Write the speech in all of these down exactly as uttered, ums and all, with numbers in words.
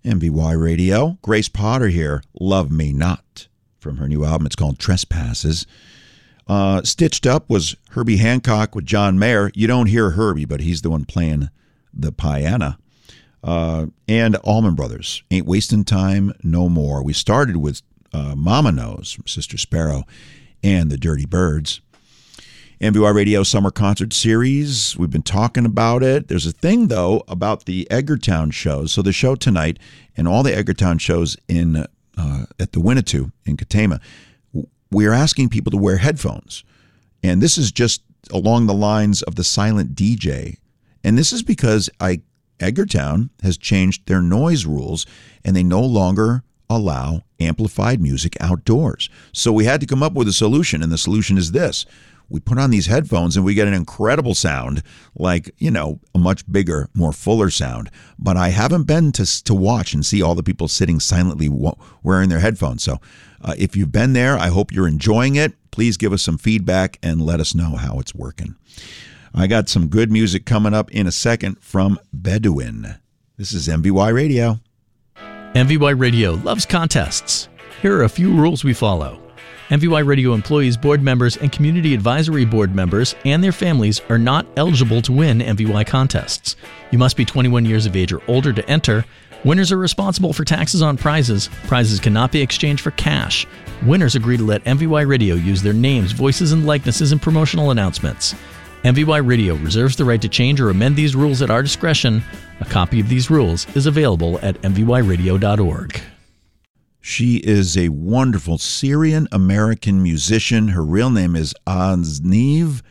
M V Y Radio. Grace Potter here. Love Me Not from her new album. It's called Trespasses. Uh, Stitched Up was Herbie Hancock with John Mayer. You don't hear Herbie, but he's the one playing the piano. Uh, and Allman Brothers. Ain't Wasting Time No More. We started with uh, Mama Knows from Sister Sparrow and the Dirty Birds. M V Y Radio Summer Concert Series. We've been talking about it. There's a thing, though, about the Edgartown shows. So the show tonight and all the Edgartown shows in uh, at the Winnetou in Katama, we're asking people to wear headphones. And this is just along the lines of the silent D J. And this is because I, Edgartown has changed their noise rules, and they no longer allow amplified music outdoors. So we had to come up with a solution, and the solution is this. We put on these headphones and we get an incredible sound, like, you know, a much bigger, more fuller sound. But I haven't been to to watch and see all the people sitting silently wearing their headphones. So uh, if you've been there, I hope you're enjoying it. Please give us some feedback and let us know how it's working. I got some good music coming up in a second from Bedouin. This is M V Y Radio. M V Y Radio loves contests. Here are a few rules we follow. M V Y Radio employees, board members, and community advisory board members and their families are not eligible to win M V Y contests. You must be twenty-one years of age or older to enter. Winners are responsible for taxes on prizes. Prizes cannot be exchanged for cash. Winners agree to let M V Y Radio use their names, voices, and likenesses in promotional announcements. M V Y Radio reserves the right to change or amend these rules at our discretion. A copy of these rules is available at m v y radio dot org. She is a wonderful Syrian-American musician. Her real name is Azniv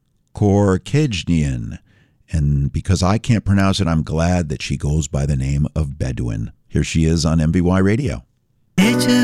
Korkejnian. And because I can't pronounce it, I'm glad that she goes by the name of Bedouin. Here she is on M V Y Radio.